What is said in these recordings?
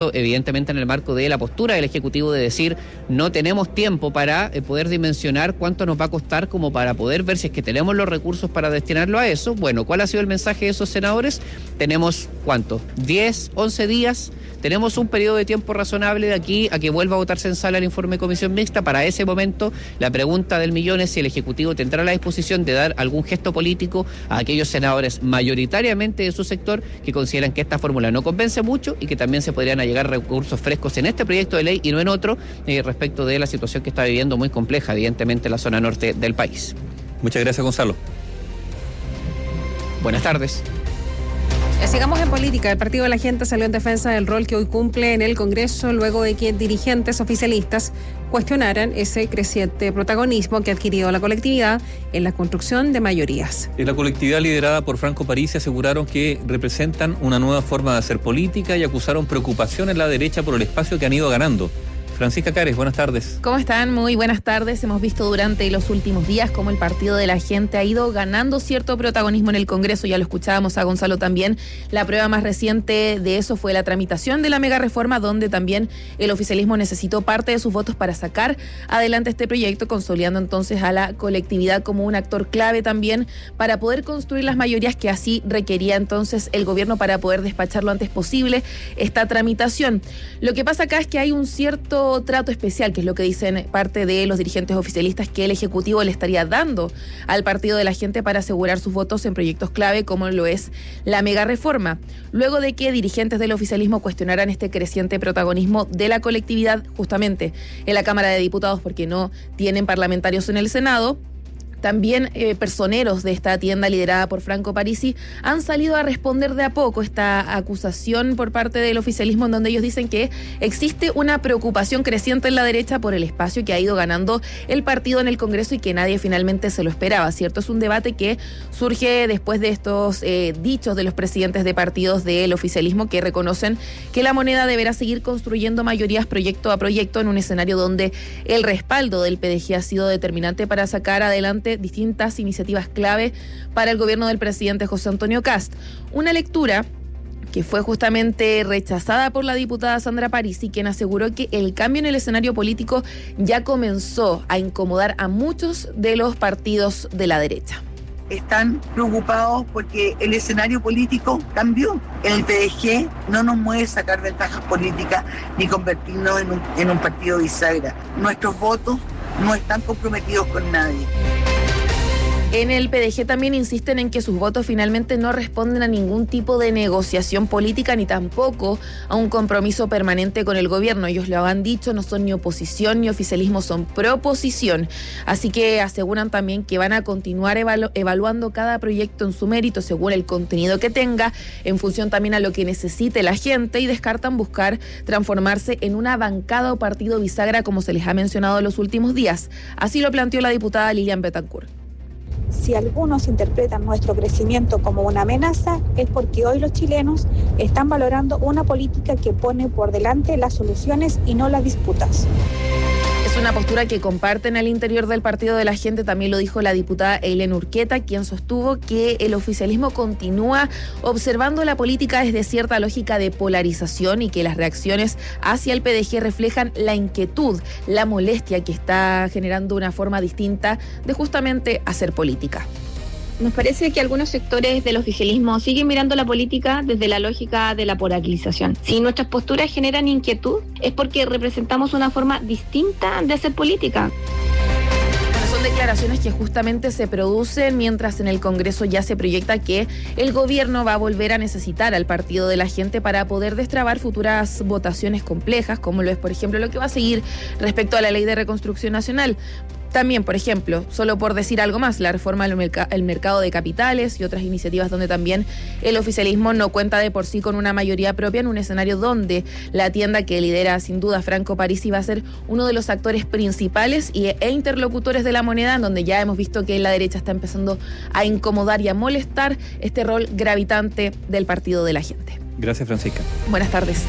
Esto evidentemente en el marco de la postura del Ejecutivo de decir no tenemos tiempo para poder dimensionar cuánto nos va a costar como para poder ver si es que tenemos los recursos para destinarlo a eso. Bueno, ¿cuál ha sido el mensaje de esos senadores? Tenemos, ¿cuánto? 10, 11 días. Tenemos un periodo de tiempo razonable de aquí a que vuelva a votarse en sala el informe de comisión mixta. Para ese momento, la pregunta del millón es si el Ejecutivo tendrá la disposición de dar algún gesto político a aquellos senadores mayoritariamente de su sector que consideran que esta fórmula no convence mucho y que también se podrían allegar recursos frescos en este proyecto de ley y no en otro, respecto de la situación que está viviendo muy compleja, evidentemente, la zona norte del país. Muchas gracias, Gonzalo. Buenas tardes. Sigamos en política. El Partido de la Gente salió en defensa del rol que hoy cumple en el Congreso luego de que dirigentes oficialistas cuestionaran ese creciente protagonismo que ha adquirido la colectividad en la construcción de mayorías. La colectividad liderada por Franco Parisi aseguraron que representan una nueva forma de hacer política y acusaron preocupación en la derecha por el espacio que han ido ganando. Francisca Cares, buenas tardes. ¿Cómo están? Muy buenas tardes. Hemos visto durante los últimos días cómo el Partido de la Gente ha ido ganando cierto protagonismo en el Congreso. Ya lo escuchábamos a Gonzalo también. La prueba más reciente de eso fue la tramitación de la mega reforma, donde también el oficialismo necesitó parte de sus votos para sacar adelante este proyecto, consolidando entonces a la colectividad como un actor clave también para poder construir las mayorías que así requería entonces el gobierno para poder despachar lo antes posible esta tramitación. Lo que pasa acá es que hay un cierto trato especial, que es lo que dicen parte de los dirigentes oficialistas, que el Ejecutivo le estaría dando al Partido de la Gente para asegurar sus votos en proyectos clave como lo es la mega reforma. Luego de que dirigentes del oficialismo cuestionaran este creciente protagonismo de la colectividad justamente en la Cámara de Diputados porque no tienen parlamentarios en el Senado, también personeros de esta tienda liderada por Franco Parisi han salido a responder de a poco esta acusación por parte del oficialismo, en donde ellos dicen que existe una preocupación creciente en la derecha por el espacio que ha ido ganando el partido en el Congreso y que nadie finalmente se lo esperaba, ¿cierto? Es un debate que surge después de estos dichos de los presidentes de partidos del oficialismo que reconocen que la moneda deberá seguir construyendo mayorías proyecto a proyecto en un escenario donde el respaldo del PDG ha sido determinante para sacar adelante distintas iniciativas clave para el gobierno del presidente José Antonio Kast. Una lectura que fue justamente rechazada por la diputada Sandra Parisi, quien aseguró que el cambio en el escenario político ya comenzó a incomodar a muchos de los partidos de la derecha. Están preocupados porque el escenario político cambió. El PDG no nos mueve sacar ventajas políticas ni convertirnos en un partido bisagra. Nuestros votos no están comprometidos con nadie. En el PDG también insisten en que sus votos finalmente no responden a ningún tipo de negociación política ni tampoco a un compromiso permanente con el gobierno. Ellos lo han dicho, no son ni oposición ni oficialismo, son proposición. Así que aseguran también que van a continuar evaluando cada proyecto en su mérito según el contenido que tenga, en función también a lo que necesite la gente, y descartan buscar transformarse en una bancada o partido bisagra como se les ha mencionado en los últimos días. Así lo planteó la diputada Lilian Betancourt. Si algunos interpretan nuestro crecimiento como una amenaza, es porque hoy los chilenos están valorando una política que pone por delante las soluciones y no las disputas. Es una postura que comparten al interior del Partido de la Gente, también lo dijo la diputada Eileen Urqueta, quien sostuvo que el oficialismo continúa observando la política desde cierta lógica de polarización y que las reacciones hacia el PDG reflejan la inquietud, la molestia que está generando una forma distinta de justamente hacer política. Nos parece que algunos sectores del oficialismo siguen mirando la política desde la lógica de la polarización. Si nuestras posturas generan inquietud, es porque representamos una forma distinta de hacer política. Son declaraciones que justamente se producen mientras en el Congreso ya se proyecta que el gobierno va a volver a necesitar al Partido de la Gente para poder destrabar futuras votaciones complejas, como lo es, por ejemplo, lo que va a seguir respecto a la Ley de Reconstrucción Nacional. También, por ejemplo, solo por decir algo más, la reforma al mercado de capitales y otras iniciativas donde también el oficialismo no cuenta de por sí con una mayoría propia, en un escenario donde la tienda que lidera sin duda Franco Parisi va a ser uno de los actores principales e interlocutores de la moneda, en donde ya hemos visto que la derecha está empezando a incomodar y a molestar este rol gravitante del Partido de la Gente. Gracias, Francisca. Buenas tardes.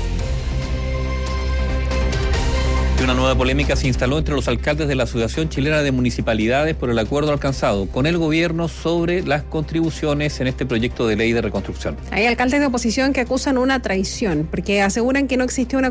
Una nueva polémica se instaló entre los alcaldes de la Asociación Chilena de Municipalidades por el acuerdo alcanzado con el gobierno sobre las contribuciones en este proyecto de ley de reconstrucción. Hay alcaldes de oposición que acusan una traición porque aseguran que no existió una